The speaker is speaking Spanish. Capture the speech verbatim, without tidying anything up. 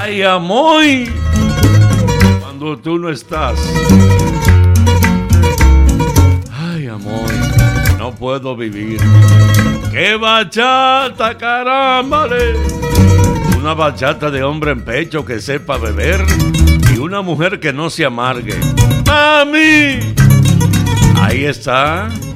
Ay, amoy, cuando tú no estás. Ay, amoy, no puedo vivir. ¡Qué bachata, carámbale! Una bachata de hombre en pecho que sepa beber y una mujer que no se amargue. ¡Mami! Ahí está.